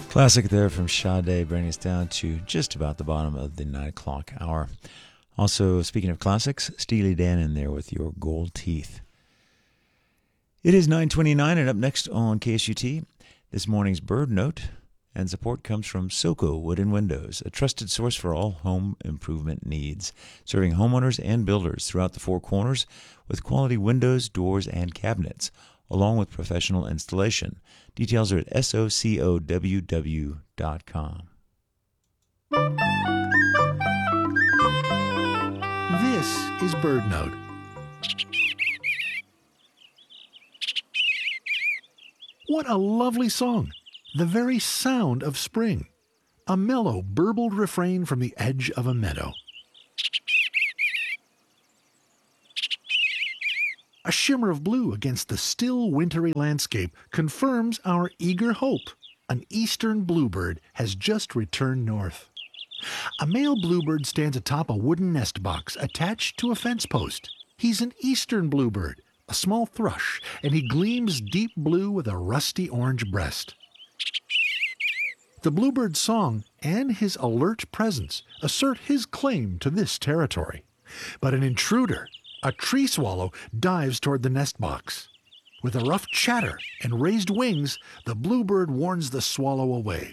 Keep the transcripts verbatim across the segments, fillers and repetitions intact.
Classic there from Sade, bringing us down to just about the bottom of the nine o'clock hour. Also, speaking of classics, Steely Dan in there with Your Gold Teeth. It is nine twenty-nine, and up next on K S U T, this morning's Bird Note, and support comes from Soko Wood and Windows, a trusted source for all home improvement needs, serving homeowners and builders throughout the Four Corners with quality windows, doors, and cabinets, along with professional installation. Details are at socow dot com. This is Bird Note. What a lovely song! The very sound of spring. A mellow, burbled refrain from the edge of a meadow. A shimmer of blue against the still wintry landscape confirms our eager hope. An eastern bluebird has just returned north. A male bluebird stands atop a wooden nest box attached to a fence post. He's an eastern bluebird, a small thrush, and he gleams deep blue with a rusty orange breast. The bluebird's song and his alert presence assert his claim to this territory. But an intruder, a tree swallow, dives toward the nest box. With a rough chatter and raised wings, the bluebird warns the swallow away.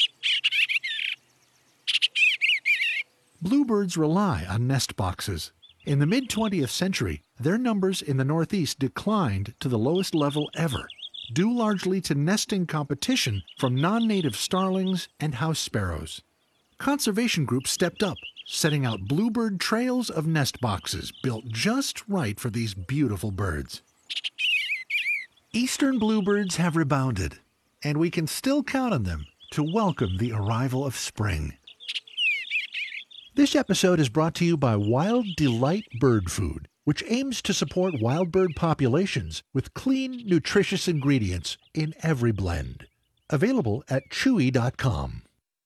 Bluebirds rely on nest boxes. In the mid-twentieth century, their numbers in the Northeast declined to the lowest level ever, due largely to nesting competition from non-native starlings and house sparrows. Conservation groups stepped up, setting out bluebird trails of nest boxes built just right for these beautiful birds. Eastern bluebirds have rebounded, and we can still count on them to welcome the arrival of spring. This episode is brought to you by Wild Delight Bird Food, which aims to support wild bird populations with clean, nutritious ingredients in every blend. Available at chewy dot com.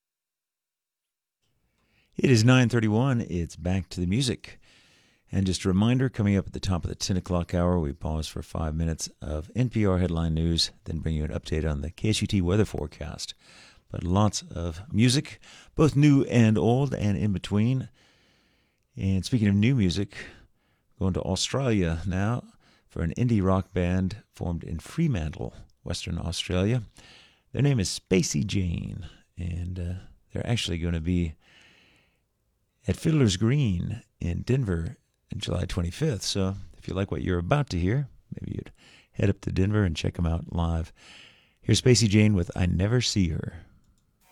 It is nine thirty-one. It's back to the music. And just a reminder, coming up at the top of the ten o'clock hour, we pause for five minutes of N P R headline news, then bring you an update on the K S U T weather forecast. But lots of music, both new and old and in between. And speaking of new music, going to Australia now for an indie rock band formed in Fremantle, Western Australia. Their name is Spacey Jane, and uh, they're actually going to be at Fiddler's Green in Denver on July twenty-fifth. So if you like what you're about to hear, maybe you'd head up to Denver and check them out live. Here's Spacey Jane with I Never See Her.